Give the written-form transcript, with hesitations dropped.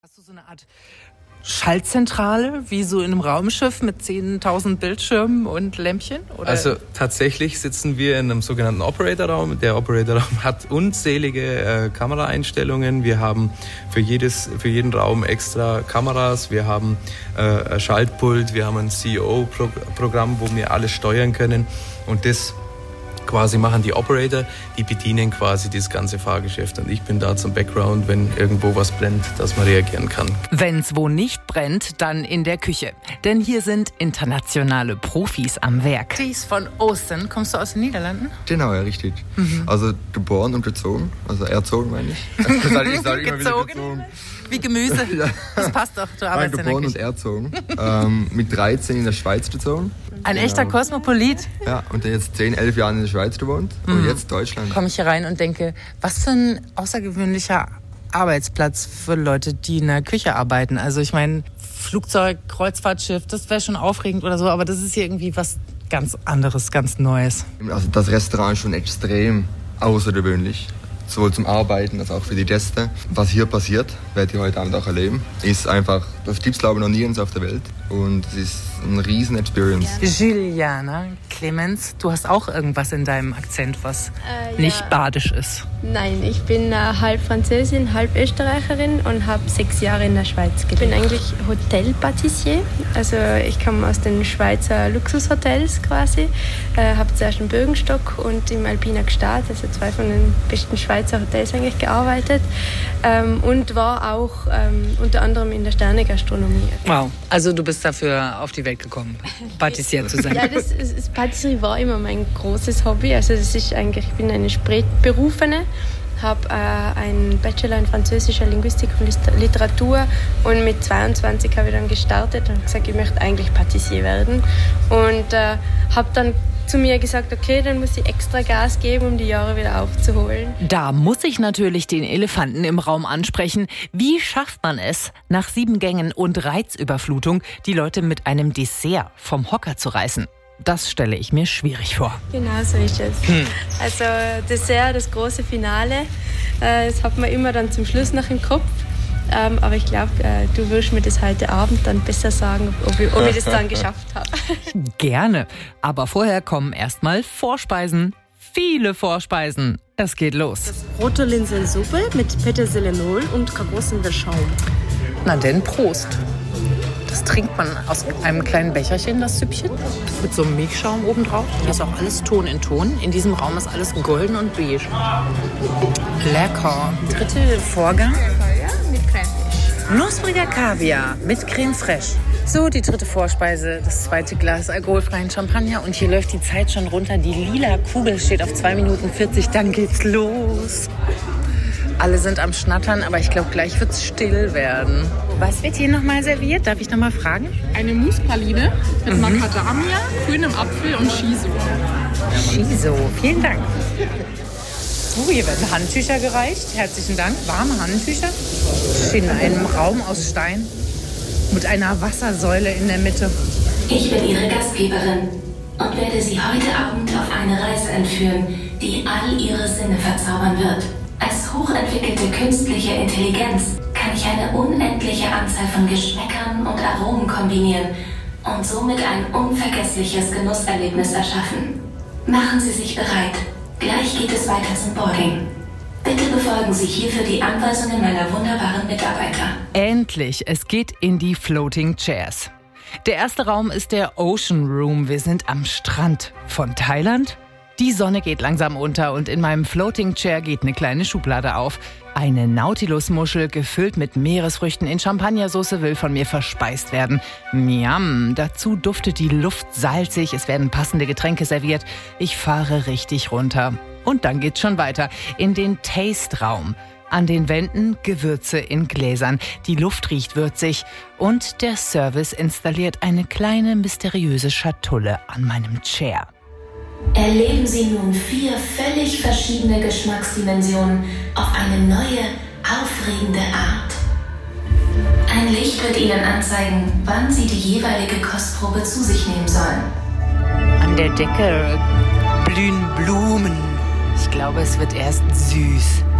Hast du so eine Art Schaltzentrale, wie so in einem Raumschiff mit 10.000 Bildschirmen und Lämpchen? Oder? Also tatsächlich sitzen wir in einem sogenannten Operator-Raum. Der Operator-Raum hat unzählige Kameraeinstellungen. Wir haben für jeden Raum extra Kameras. Wir haben ein Schaltpult, wir haben ein CEO-Programm, wo wir alles steuern können. Und das quasi machen die Operator, die bedienen quasi das ganze Fahrgeschäft. Und ich bin da zum Background, wenn irgendwo was brennt, dass man reagieren kann. Wenn's wo nicht brennt, dann in der Küche. Denn hier sind internationale Profis am Werk. Thies von Oosten, kommst du aus den Niederlanden? Genau, ja, richtig. Also geboren und gezogen, also erzogen meine ich. Ich sag immer wieder gezogen. Wie Gemüse. Ja. Das passt doch, du arbeitest in der Küche. Geboren und erzogen. Mit 13 in der Schweiz gezogen. Ein echter Kosmopolit. Ja, und der jetzt 10, 11 Jahre in der Schweiz gewohnt und jetzt Deutschland. Komme ich hier rein und denke, was für ein außergewöhnlicher Arbeitsplatz für Leute, die in der Küche arbeiten. Also ich meine, Flugzeug, Kreuzfahrtschiff, das wäre schon aufregend oder so, aber das ist hier irgendwie was ganz anderes, ganz Neues. Also das Restaurant ist schon extrem außergewöhnlich. Sowohl zum Arbeiten als auch für die Gäste. Was hier passiert, werdet ihr heute Abend auch erleben, ist einfach, das gibt es glaube ich noch nirgends auf der Welt. Und es ist eine riesen Experience. Juliana, Clemens, du hast auch irgendwas in deinem Akzent, was nicht badisch ist. Nein, ich bin halb Französin, halb Österreicherin und habe 6 Jahre in der Schweiz gelebt. Ich bin eigentlich Hotelpatissier, also ich komme aus den Schweizer Luxushotels quasi. Habe zuerst im Bürgenstock und im Alpina Gstaad, also 2 von den besten Schweizer Hotels eigentlich gearbeitet. Und war auch unter anderem in der Sternegastronomie. Wow, also du bist dafür auf die Welt gekommen, Patissier zu sein. Ja, das Patisserie war immer mein großes Hobby. Also das ist eigentlich, ich bin eine Spätberufene, habe einen Bachelor in französischer Linguistik und Literatur und mit 22 habe ich dann gestartet und gesagt, ich möchte eigentlich Patissier werden und habe dann zu mir gesagt, okay, dann muss ich extra Gas geben, um die Jahre wieder aufzuholen. Da muss ich natürlich den Elefanten im Raum ansprechen. Wie schafft man es, nach 7 Gängen und Reizüberflutung die Leute mit einem Dessert vom Hocker zu reißen? Das stelle ich mir schwierig vor. Genau so ist es. Also Dessert, das große Finale, das hat man immer dann zum Schluss noch im Kopf. Aber ich glaube, du wirst mir das heute Abend dann besser sagen, ob ich das dann geschafft habe. Gerne. Aber vorher kommen erstmal Vorspeisen. Viele Vorspeisen. Es geht los. Das rote Linsensuppe mit Petersilie und Karosenverschaum. Na denn, Prost. Das trinkt man aus einem kleinen Becherchen, das Süppchen, mit so einem Milchschaum obendrauf. Hier ist auch alles Ton in Ton. In diesem Raum ist alles golden und beige. Lecker. Dritte Vorgang. Mit Creme fraiche. Knuspriger Kaviar mit Creme fraiche. So, die dritte Vorspeise, das zweite Glas alkoholfreien Champagner. Und hier läuft die Zeit schon runter. Die lila Kugel steht auf 2 Minuten 40. Dann geht's los. Alle sind am Schnattern, aber ich glaube, gleich wird es still werden. Was wird hier nochmal serviert? Darf ich nochmal fragen? Eine Moussepraline mit Macadamia, grünem Apfel und Shiso. Shiso, vielen Dank. Hier werden Handtücher gereicht. Herzlichen Dank. Warme Handtücher. Stehen in einem Raum aus Stein mit einer Wassersäule in der Mitte. Ich bin Ihre Gastgeberin und werde Sie heute Abend auf eine Reise entführen, die all Ihre Sinne verzaubern wird. Als hochentwickelte künstliche Intelligenz kann ich eine unendliche Anzahl von Geschmäckern und Aromen kombinieren und somit ein unvergessliches Genusserlebnis erschaffen. Machen Sie sich bereit. Gleich geht es weiter zum Boarding. Bitte befolgen Sie hierfür die Anweisungen meiner wunderbaren Mitarbeiter. Endlich, es geht in die Floating Chairs. Der erste Raum ist der Ocean Room. Wir sind am Strand von Thailand. Die Sonne geht langsam unter und in meinem Floating Chair geht eine kleine Schublade auf. Eine Nautilus-Muschel gefüllt mit Meeresfrüchten in Champagnersoße will von mir verspeist werden. Miam, dazu duftet die Luft salzig, es werden passende Getränke serviert. Ich fahre richtig runter. Und dann geht's schon weiter in den Taste-Raum. An den Wänden Gewürze in Gläsern. Die Luft riecht würzig und der Service installiert eine kleine mysteriöse Schatulle an meinem Chair. Erleben Sie nun 4 völlig verschiedene Geschmacksdimensionen auf eine neue, aufregende Art. Ein Licht wird Ihnen anzeigen, wann Sie die jeweilige Kostprobe zu sich nehmen sollen. An der Decke blühen Blumen. Ich glaube, es wird erst süß.